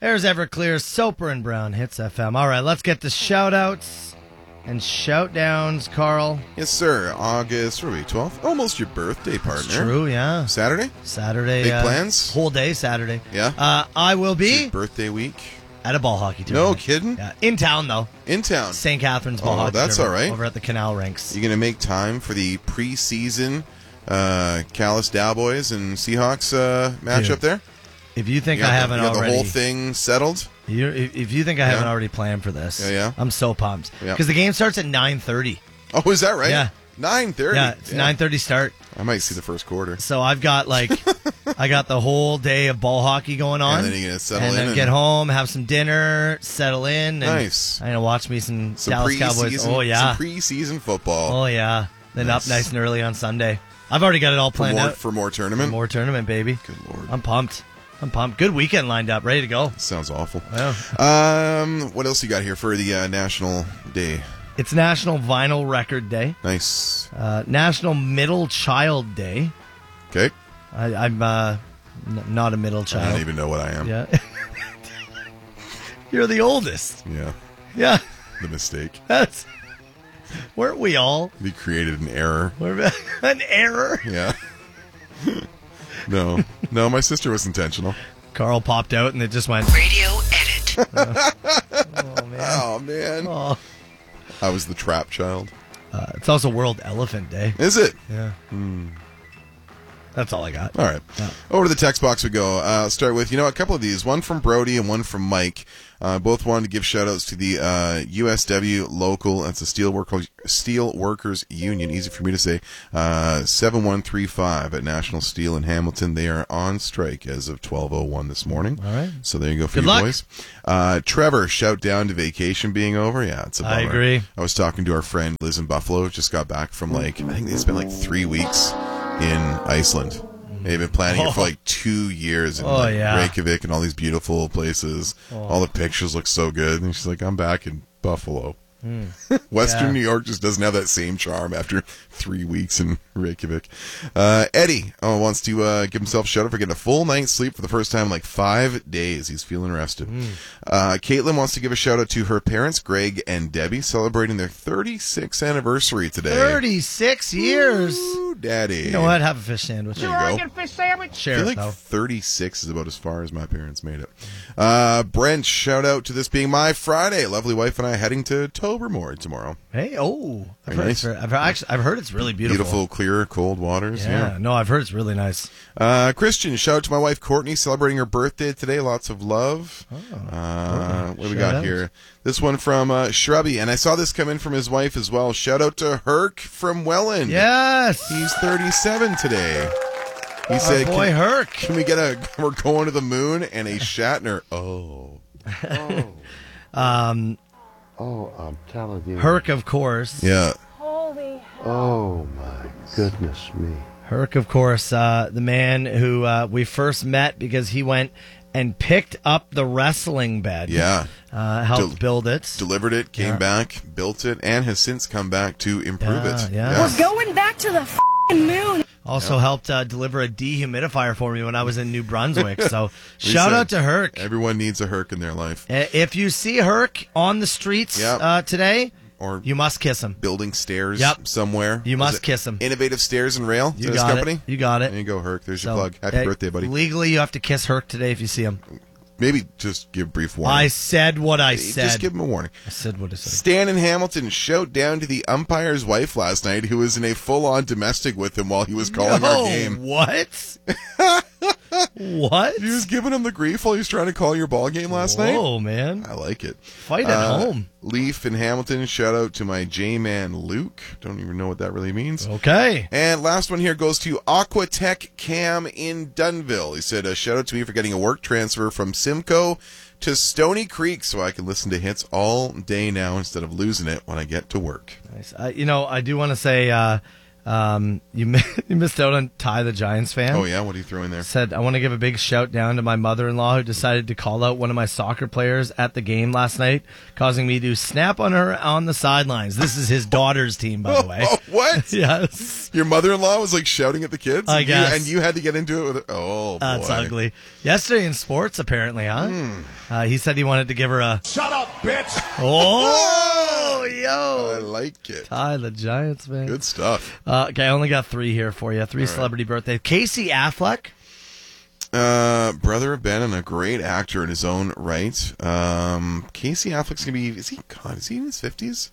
There's Everclear, Soper and Brown, Hits FM. All right, let's get the shout-outs and shout-downs, Carl. Yes, sir. August, what are we, 12th? Almost your birthday, partner. That's true, yeah. Saturday? Saturday. Big plans? Whole day Saturday. Yeah? I will It's be your birthday week? at a ball hockey tournament. No kidding? Yeah. In town, though. In town? St. Catherine's ball hockey that's tournament. all right. Over at the Canal Rinks. You going to make time for the preseason Callis Cowboys and Seahawks matchup Dude, there? If you think You I got haven't the, you got already... the whole thing settled? If you think I haven't already planned for this, Yeah. I'm so pumped. Yeah. Because the game starts at 9:30. Oh, is that right? Yeah. 9:30? Yeah, it's 9:30 start. I might see the first quarter. So I've got I got the whole day of ball hockey going on. And then you're going to settle and in. then get home, have some dinner, settle in. And Nice. I'm going to watch me some Dallas preseason, Cowboys. Oh, yeah. Some preseason football. Oh, yeah. Then Nice. up nice and early on Sunday. I've already got it all planned out. For more tournament? More tournament, baby. Good Lord. I'm pumped. Good weekend lined up. Ready to go. Sounds awful. Yeah. What else you got here for the National Day? It's National Vinyl Record Day. Nice. National Middle Child Day. Okay. I'm not a middle I child. don't even know what I am. Yeah. You're the oldest. Yeah. Yeah. The mistake. Weren't we all? We created an error. An error? Yeah. No, my sister was intentional. Carl popped out and it just went... Radio edit. Oh, man. Oh, man. Oh. I was the trap child. It's also World Elephant Day. Is it? Yeah. That's all I got. All right. Yeah. Over to the text box we go. Start with, a couple of these. One from Brody and one from Mike. Both wanted to give shout-outs to the USW local, that's the Steel Workers Union, easy for me to say, 7135 at National Steel in Hamilton. They are on strike as of 12:01 this morning. All right. So there you go for Good you luck. boys. Trevor, shout down to vacation being over. Yeah, it's a bummer. I agree. I was talking to our friend Liz in Buffalo, just got back from I think they spent 3 weeks in Iceland. They've been planning it for 2 years in Reykjavik and all these beautiful places. All the pictures look so good. And she's like, I'm back in Buffalo. Western New York just doesn't have that same charm after 3 weeks in Reykjavik. Eddie wants to give himself a shout out for getting a full night's sleep for the first time in 5 days. He's feeling rested. Caitlin wants to give a shout out to her parents, Greg and Debbie, celebrating their 36th anniversary today. 36 years. Ooh, Daddy. You know what? Have a fish sandwich. There you go. Fish sandwich? I Share feel it, like though. 36 is about as far as my parents made it. Brent, shout out to this being my Friday. Lovely wife and I heading to Tobermory tomorrow. Hey, I've Very heard, nice. I've heard it's really beautiful. Beautiful, clear, cold waters. Yeah, no, I've heard it's really nice. Christian, shout out to my wife Courtney, celebrating her birthday today. Lots of love. What do we got Shout-outs. here? This one from Shrubby, and I saw this come in from his wife as well. Shout out to Herc from Welland. Yes. He's 37 today. He Our said, boy Herc. Can we get we're going to the moon and a Shatner? Oh, I'm telling you. Herc, of course. yeah. Oh, my goodness me. Herc, of course, the man who we first met because he went and picked up the wrestling bed. Yeah. Helped build it. Delivered it, came back, built it, and has since come back to improve it. Yeah. We're going back to the f***ing moon. Also helped deliver a dehumidifier for me when I was in New Brunswick. So shout out to Herc. Everyone needs a Herc in their life. If you see Herc on the streets today, Or you must kiss him. building stairs Yep. somewhere. You Is must it kiss him. Innovative Stairs and Rail? You Is that his got company? it. You got it. There you go, Herc. There's your So, plug. Happy birthday, buddy. Legally, you have to kiss Herc today if you see him. Maybe just give a brief warning. I said what I said. Just give him a warning. I said what I said. Stan in Hamilton shout down to the umpire's wife last night who was in a full-on domestic with him while he was calling our game. What? What? He was giving him the grief while he was trying to call your ball game last night. Whoa, man. I like it. Fight at home. Leaf in Hamilton, shout out to my J-Man Luke. Don't even know what that really means. Okay. And last one here goes to Aquatech Cam in Dunville. He said, shout out to me for getting a work transfer from Simcoe to Stony Creek so I can listen to hits all day now instead of losing it when I get to work. Nice. I do want to say You missed out on Ty the Giants fan. Oh, yeah? What are you throwing there? Said, I want to give a big shout down to my mother-in-law who decided to call out one of my soccer players at the game last night, causing me to snap on her on the sidelines. This is his daughter's team, by the way. Oh, what? Yes. Your mother-in-law was like shouting at the kids? I guess. And you had to get into it with her? Oh, boy. That's ugly. Yesterday in sports, apparently, huh? He said he wanted to give her a... Shut up, bitch! Oh, yo. I like it. Ty the Giants, man. Good stuff. Okay, I only got 3 here for you. 3 celebrity birthdays. Casey Affleck. Brother of Ben and a great actor in his own right. Casey Affleck's gonna be. Is he in his 50s?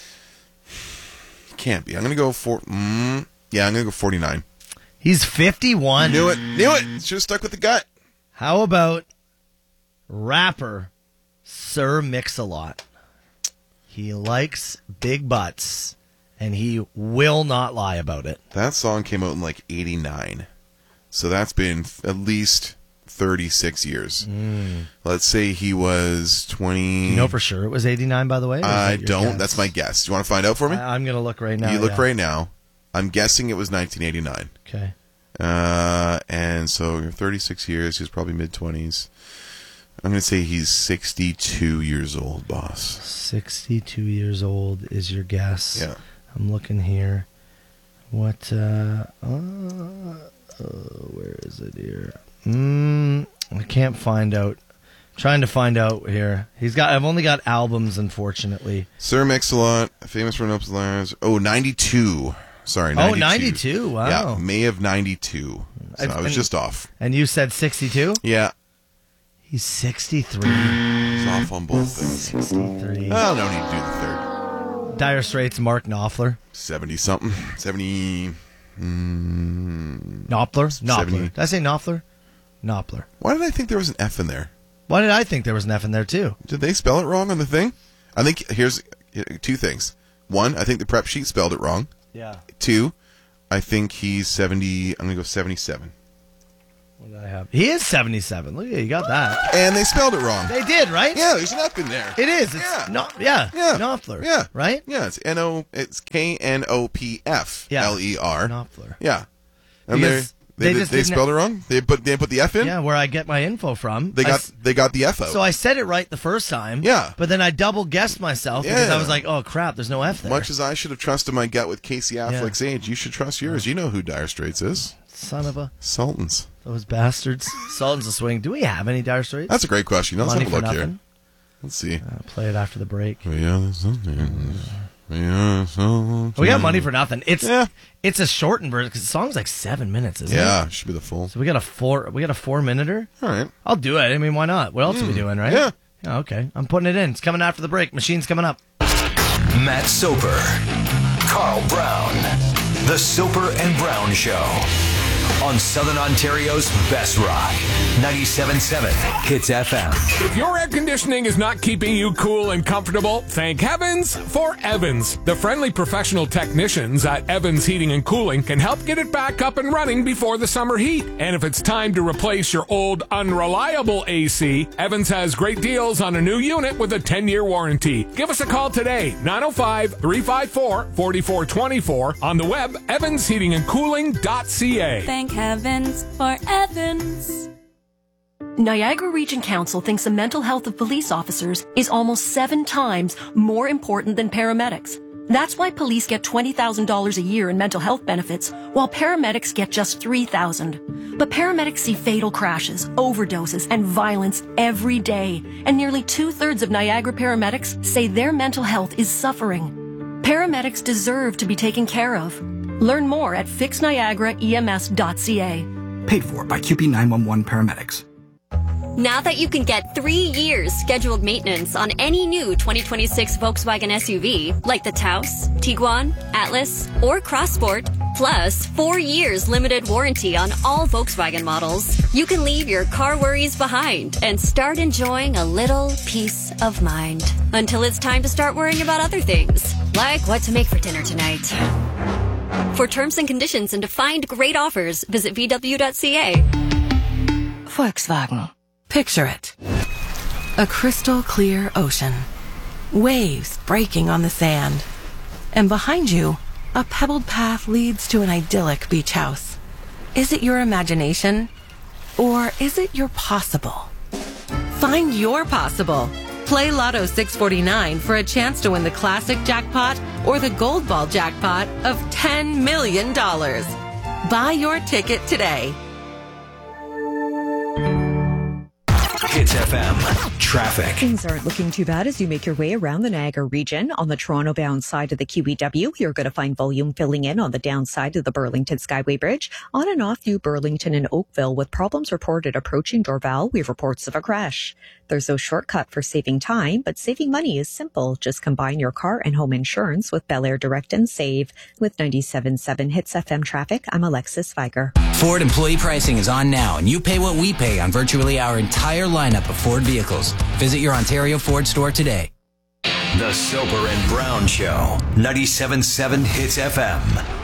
Can't be. I'm gonna go I'm gonna go 49. He's 51. Knew it. Should have stuck with the gut. How about rapper Sir Mix-a-Lot? He likes big butts, and he will not lie about it. That song came out in like 89. So that's been at least 36 years. Let's say he was 20. You know for sure it was 89, by the way? I don't. Guess? That's my guess. Do you want to find out for me? I'm going to look right now. You look right now. I'm guessing it was 1989. Okay. And so 36 years, he was probably mid-20s. I'm going to say he's 62 years old, boss. 62 years old is your guess. Yeah. I'm looking here. What, where is it here? I can't find out. I'm trying to find out here. I've only got albums, unfortunately. Sir Mix-a-Lot, famous for Nope's Liars. Oh, 92. Sorry, 92. Oh, 92. Wow. Yeah, May of 92. So I was just off. And you said 62? Yeah. He's 63. He's off on both things. 63. Oh, no need to do the third. Dire Straits, Mark Knopfler. 70-something. 70... Knopfler? 70. Did I say Knopfler? Knopfler. Why did I think there was an F in there? Why did I think there was an F in there, too? Did they spell it wrong on the thing? I think here's 2 things. 1, I think the prep sheet spelled it wrong. Yeah. 2, I think he's 70. I'm going to go 77. What did I have? He is 77. Look at you got that. And they spelled it wrong. They did, right? Yeah, there's an F in there. It is. It's Knopfler. Yeah. Right? Yeah, it's Knopf. Yeah. L-E-R. Knopfler. Yeah. And Because they spelled it wrong? They put the F in? Yeah, where I get my info from. They got the F out. So I said it right the first time. Yeah. But then I double guessed myself because I was like, oh crap, there's no F there. Much as I should have trusted my gut with Casey Affleck's age, you should trust yours. You know who Dire Straits is. Son of a... Sultans. Those bastards. Sultans of Swing. Do we have any Dire Straits? That's a great question. Let's have a look here. Let's see. Play it after the break. We got Money for Nothing. It's a shortened version because the song's like 7 minutes, isn't it? Yeah, should be the full. So we got a 4-minuter. All right. I'll do it. I mean, why not? What else are we doing, right? Yeah. Okay. I'm putting it in. It's coming after the break. Machine's coming up. Matt Soper, Carl Brown, The Soper and Brown Show on Southern Ontario's best rock, 97.7 Hits FM. If your air conditioning is not keeping you cool and comfortable, thank heavens for Evans. The friendly professional technicians at Evans Heating and Cooling can help get it back up and running before the summer heat. And if it's time to replace your old unreliable AC, Evans has great deals on a new unit with a 10-year warranty. Give us a call today, 905-354-4424, on the web, evansheatingandcooling.ca. Thank heavens for Evans. Niagara Region Council thinks the mental health of police officers is almost 7 times more important than paramedics. That's why police get $20,000 a year in mental health benefits, while paramedics get just $3,000. But paramedics see fatal crashes, overdoses, and violence every day, and nearly 2/3 of Niagara paramedics say their mental health is suffering. Paramedics deserve to be taken care of. Learn more at fixniagaraems.ca. Paid for by QP 911 paramedics. Now that you can get 3 years scheduled maintenance on any new 2026 Volkswagen SUV, like the Taos, Tiguan, Atlas, or Crossport, plus 4 years limited warranty on all Volkswagen models, you can leave your car worries behind and start enjoying a little peace of mind. Until it's time to start worrying about other things, like what to make for dinner tonight. For terms and conditions and to find great offers, visit VW.ca. Volkswagen. Picture it. A crystal clear ocean. Waves breaking on the sand. And behind you, a pebbled path leads to an idyllic beach house. Is it your imagination? Or is it your possible? Find your possible. Play Lotto 649 for a chance to win the classic jackpot or the gold ball jackpot of $10 million. Buy your ticket today. Hits FM traffic. Things aren't looking too bad as you make your way around the Niagara region. On the Toronto-bound side of the QEW, you're going to find volume filling in on the downside of the Burlington Skyway Bridge. On and off through Burlington and Oakville with problems reported approaching Dorval. We have reports of a crash. There's no shortcut for saving time, but saving money is simple. Just combine your car and home insurance with Bel Air Direct and Save. With 97.7 Hits FM traffic, I'm Alexis Viger. Ford employee pricing is on now, and you pay what we pay on virtually our entire lineup of Ford vehicles. Visit your Ontario Ford store today. The Soper and Brown Show, 97.7 Hits FM.